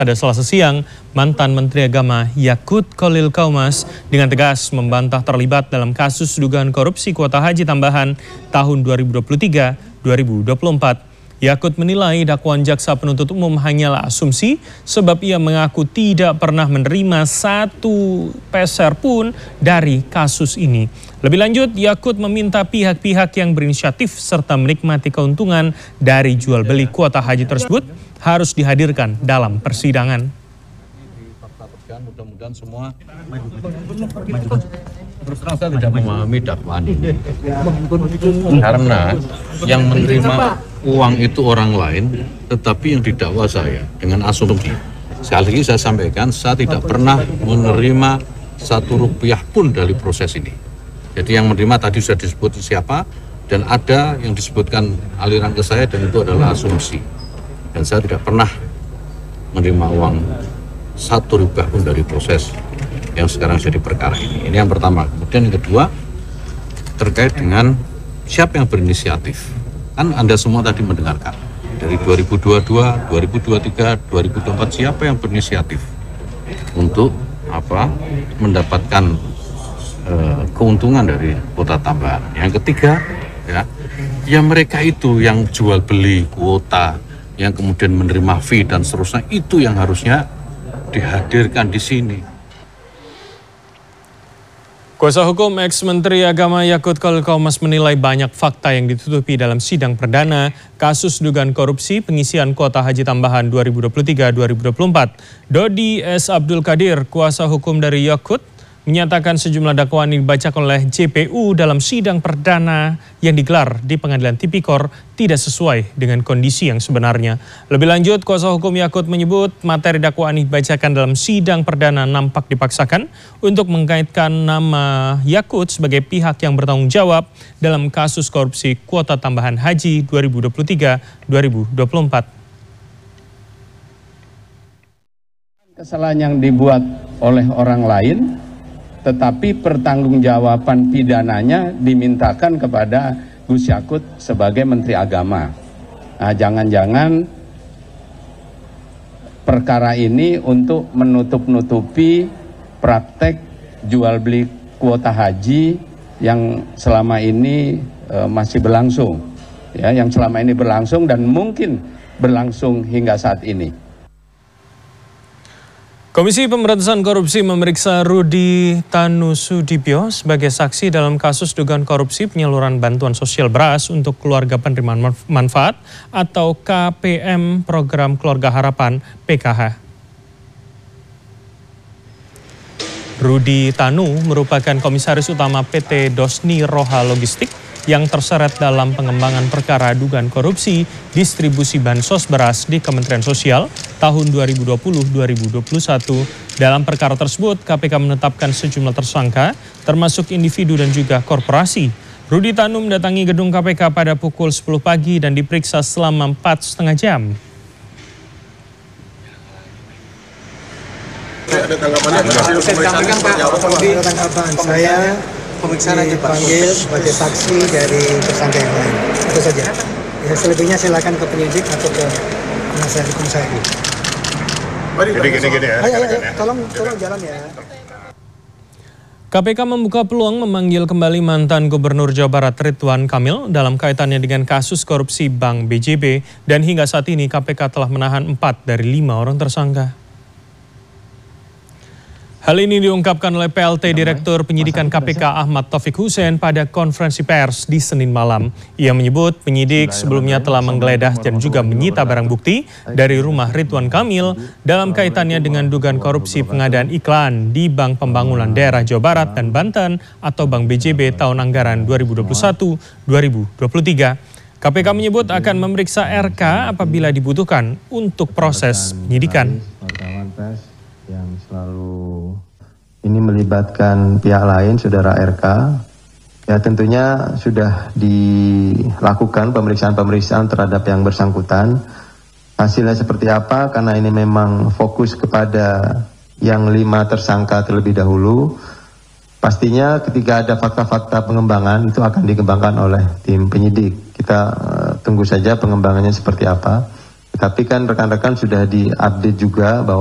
Pada Selasa siang, mantan Menteri Agama Yakut Khalil Qaumas dengan tegas membantah terlibat dalam kasus dugaan korupsi kuota haji tambahan tahun 2023-2024. Yakut menilai dakwaan jaksa penuntut umum hanyalah asumsi sebab ia mengaku tidak pernah menerima satu peser pun dari kasus ini. Lebih lanjut, Yakut meminta pihak-pihak yang berinisiatif serta menikmati keuntungan dari jual beli kuota haji tersebut harus dihadirkan dalam persidangan. Mudah-mudahan semua terus terang saya tidak memahami dakwaan ini karena yang menerima uang itu orang lain tetapi yang didakwa saya dengan asumsi. Sekali lagi saya sampaikan, saya tidak pernah menerima Rp1 pun dari proses ini. Jadi yang menerima tadi sudah disebut siapa dan ada yang disebutkan aliran ke saya dan itu adalah asumsi. Dan saya tidak pernah menerima uang Rp1 pun dari proses yang sekarang jadi perkara ini. Ini yang pertama. Kemudian yang kedua, terkait dengan siapa yang berinisiatif. Kan Anda semua tadi mendengarkan. Dari 2022, 2023, 2024, siapa yang berinisiatif untuk mendapatkan keuntungan dari kuota tambahan. Yang ketiga, ya mereka itu yang jual beli kuota, yang kemudian menerima fee dan seterusnya, itu yang harusnya dihadirkan di sini. Kuasa hukum ex-Menteri Agama Yakut Khalil Qaumas menilai banyak fakta yang ditutupi dalam sidang perdana kasus dugaan korupsi pengisian kuota haji tambahan 2023-2024. Dodi S. Abdul Qadir, kuasa hukum dari Yakut, menyatakan sejumlah dakwaan yang dibacakan oleh JPU dalam sidang perdana yang digelar di Pengadilan Tipikor tidak sesuai dengan kondisi yang sebenarnya. Lebih lanjut, kuasa hukum Yakut menyebut materi dakwaan yang dibacakan dalam sidang perdana nampak dipaksakan untuk mengkaitkan nama Yakut sebagai pihak yang bertanggung jawab dalam kasus korupsi kuota tambahan haji 2023-2024. Kesalahan yang dibuat oleh orang lain, tetapi pertanggungjawaban pidananya dimintakan kepada Gus Yakut sebagai Menteri Agama. Nah, jangan-jangan perkara ini untuk menutup-nutupi praktek jual beli kuota haji yang selama ini masih berlangsung, ya, yang selama ini berlangsung dan mungkin berlangsung hingga saat ini. Komisi Pemberantasan Korupsi memeriksa Rudi Tanusudibyo sebagai saksi dalam kasus dugaan korupsi penyaluran bantuan sosial beras untuk keluarga penerima manfaat atau KPM Program Keluarga Harapan PKH. Rudi Tanu merupakan komisaris utama PT Dosni Roha Logistik yang terseret dalam pengembangan perkara dugaan korupsi distribusi bansos beras di Kementerian Sosial tahun 2020-2021. Dalam perkara tersebut, KPK menetapkan sejumlah tersangka, termasuk individu dan juga korporasi. Rudi Tanu mendatangi gedung KPK pada pukul 10 pagi dan diperiksa selama 4,5 jam. Ada tanggapan saya dipanggil sebagai saksi dari tersangka yang lain. Itu saja. Ya, selebihnya silakan ke penyidik atau ke penasihat hukum saya. Gini ya. Ayo, tolong jalan ya. KPK membuka peluang memanggil kembali mantan Gubernur Jawa Barat Ridwan Kamil dalam kaitannya dengan kasus korupsi Bank BJB dan hingga saat ini KPK telah menahan 4 dari 5 orang tersangka. Hal ini diungkapkan oleh PLT Direktur Penyidikan KPK Ahmad Taufik Hussein pada konferensi pers di Senin malam. Ia menyebut penyidik sebelumnya telah menggeledah dan juga menyita barang bukti dari rumah Ridwan Kamil dalam kaitannya dengan dugaan korupsi pengadaan iklan di Bank Pembangunan Daerah Jawa Barat dan Banten atau Bank BJB tahun anggaran 2021-2023. KPK menyebut akan memeriksa RK apabila dibutuhkan untuk proses penyidikan. Yang selalu ini melibatkan pihak lain, saudara RK, ya tentunya sudah dilakukan pemeriksaan terhadap yang bersangkutan. Hasilnya seperti apa? Karena ini memang fokus kepada yang 5 tersangka terlebih dahulu. Pastinya ketika ada fakta-fakta pengembangan itu akan dikembangkan oleh tim penyidik. Kita tunggu saja pengembangannya seperti apa. Tapi kan rekan-rekan sudah diupdate juga bahwa